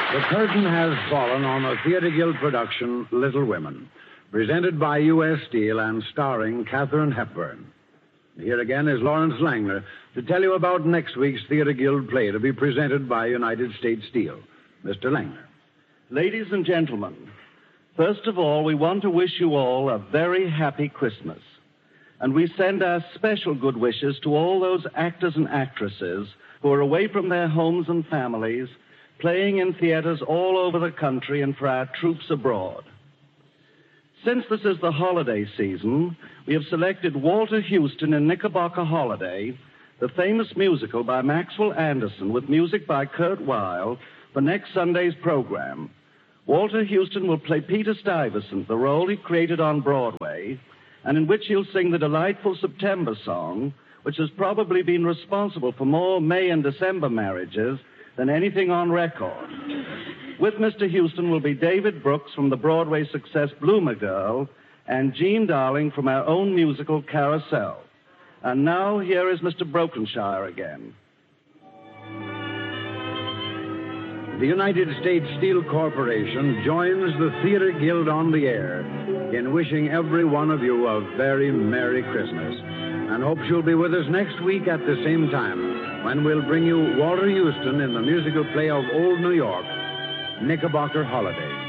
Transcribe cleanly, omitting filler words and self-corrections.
The curtain has fallen on the Theatre Guild production, Little Women, presented by U.S. Steel and starring Katharine Hepburn. Here again is Lawrence Langner to tell you about next week's Theatre Guild play to be presented by United States Steel. Mr. Langner. Ladies and gentlemen, first of all, we want to wish you all a very happy Christmas. And we send our special good wishes to all those actors and actresses who are away from their homes and families, playing in theaters all over the country and for our troops abroad. Since this is the holiday season, we have selected Walter Houston in Knickerbocker Holiday, the famous musical by Maxwell Anderson with music by Kurt Weill, for next Sunday's program. Walter Houston will play Peter Stuyvesant, the role he created on Broadway, and in which he'll sing the delightful September song, which has probably been responsible for more May and December marriages than anything on record. With Mr. Houston will be David Brooks from the Broadway success Bloomer Girl and Jean Darling from our own musical Carousel. And now here is Mr. Brokenshire again. The United States Steel Corporation joins the Theatre Guild on the air in wishing every one of you a very Merry Christmas and hopes you'll be with us next week at the same time when we'll bring you Walter Houston in the musical play of Old New York, Knickerbocker Holiday.